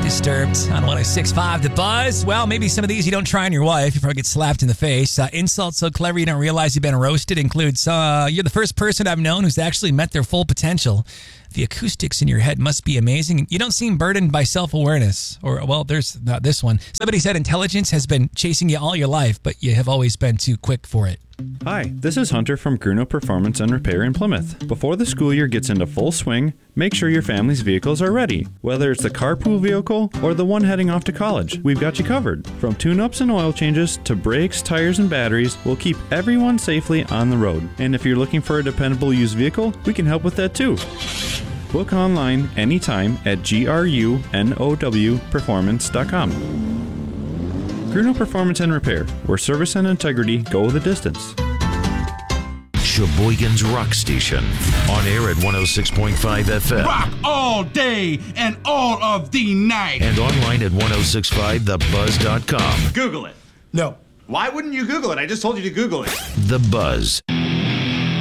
Disturbed on 106.5 The Buzz. Well, maybe some of these you don't try on your wife. You probably get slapped in the face. Insults so clever you don't realize you've been roasted includes, you're the first person I've known who's actually met their full potential. The acoustics in your head must be amazing. You don't seem burdened by self-awareness. Or, well, there's not this one. Somebody said intelligence has been chasing you all your life, but you have always been too quick for it. Hi, this is Hunter from Gruno Performance and Repair in Plymouth. Before the school year gets into full swing, make sure your family's vehicles are ready. Whether it's the carpool vehicle or the one heading off to college, we've got you covered. From tune-ups and oil changes to brakes, tires, and batteries, we'll keep everyone safely on the road. And if you're looking for a dependable used vehicle, we can help with that too. Book online anytime at grunowperformance.com. Gruno Performance and Repair, where service and integrity go the distance. Sheboygan's Rock Station, on air at 106.5 FM. Rock all day and all of the night. And online at 1065thebuzz.com. Google it. No. Why wouldn't you Google it? I just told you to Google it. The Buzz.